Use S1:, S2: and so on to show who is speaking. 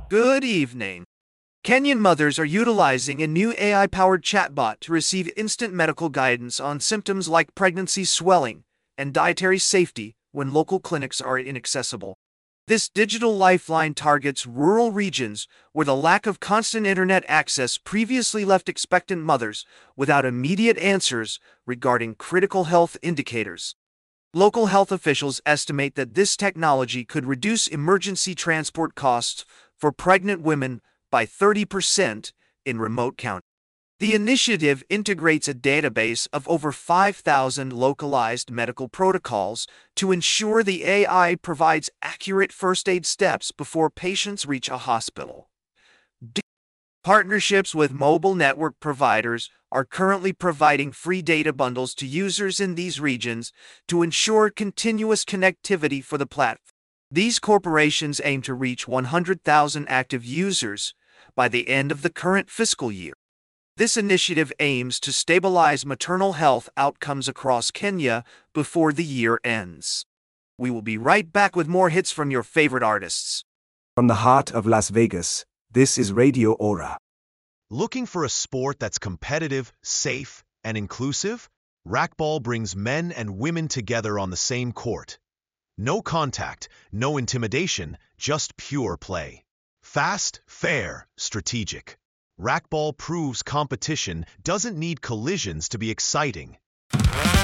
S1: Good evening. Kenyan mothers are utilizing a new AI-powered chatbot to receive instant medical guidance on symptoms like pregnancy swelling and dietary safety when local clinics are inaccessible. This digital lifeline targets rural regions where the lack of constant internet access previously left expectant mothers without immediate answers regarding critical health indicators. Local health officials estimate that this technology could reduce emergency transport costs for pregnant women by 30% in remote counties. The initiative integrates a database of over 5,000 localized medical protocols to ensure the AI provides accurate first aid steps before patients reach a hospital. Partnerships with mobile network providers are currently providing free data bundles to users in these regions to ensure continuous connectivity for the platform. These corporations aim to reach 100,000 active users by the end of the current fiscal year. This initiative aims to stabilize maternal health outcomes across Kenya before the year ends. We will be right back with more hits from your favorite artists.
S2: From the heart of Las Vegas, this is Radio Aura.
S3: Looking for a sport that's competitive, safe, and inclusive? Racquetball brings men and women together on the same court. No contact, no intimidation, just pure play. Fast, fair, strategic. Racquetball proves competition doesn't need collisions to be exciting.